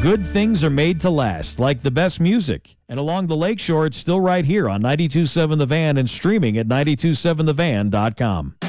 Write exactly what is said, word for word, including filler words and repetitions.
Good things are made to last, like the best music. And along the lakeshore, it's still right here on ninety-two point seven The Van and streaming at ninety two seven the van dot com.